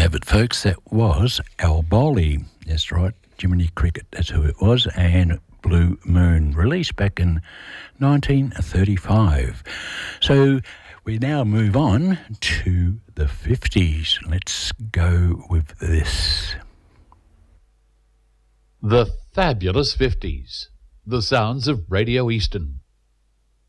have it, folks. That was Al Bowley. That's right, Jiminy Cricket, that's who it was, and Blue Moon, released back in 1935. So we now move on to the 50s. Let's go with this. The Fabulous 50s. The sounds of Radio Eastern.